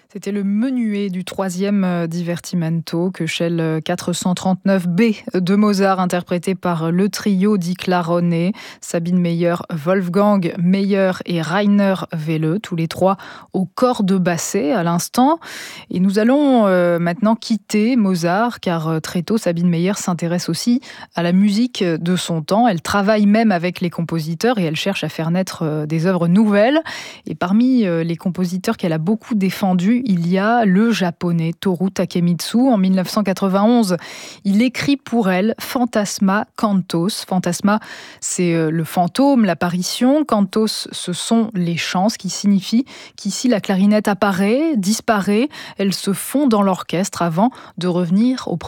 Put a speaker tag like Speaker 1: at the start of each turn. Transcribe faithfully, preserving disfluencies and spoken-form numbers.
Speaker 1: C'était le menuet du troisième euh, divertimento, Köchel quatre cent trente-neuf B de Mozart, interprété par le trio di Clarone, Sabine Meyer, Wolfgang Meyer et Rainer Welle, tous les trois au corps de basset à l'instant. Et nous allons euh, maintenant quitter Mozart, car euh, très tôt, Sabine Meyer s'intéresse aussi à la musique de son temps. Elle travaille même avec les compositeurs et elle cherche à faire naître euh, des œuvres nouvelles. Et parmi euh, les compositeurs qu'elle a beaucoup défendus, il y a le japonais Toru Takemitsu. En mille neuf cent quatre-vingt-onze, il écrit pour elle Fantasma Cantos. Fantasma, c'est le fantôme, l'apparition. Cantos, ce sont les chants, ce qui signifie qu'ici la clarinette apparaît, disparaît, elle se fond dans l'orchestre avant de revenir au premier